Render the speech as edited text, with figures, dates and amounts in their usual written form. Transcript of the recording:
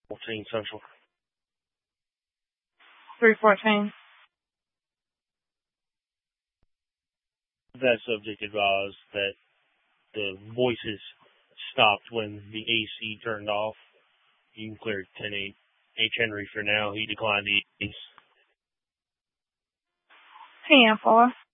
14 Central. 314. That subject advised that the voices stopped when the AC turned off. You can clear 10-8 H. Henry for now. He declined the E's. 10-4.